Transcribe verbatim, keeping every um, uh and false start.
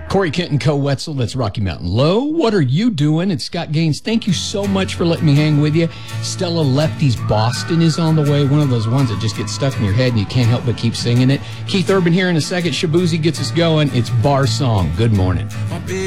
Corey Kent and Co. Wetzel, that's Rocky Mountain Low. What are you doing? It's Scott Gaines. Thank you so much for letting me hang with you. Stella Lefty's Boston is on the way. One of those ones that just gets stuck in your head and you can't help but keep singing it. Keith Urban here in a second. Shabuzi gets us going. It's Bar Song. Good morning.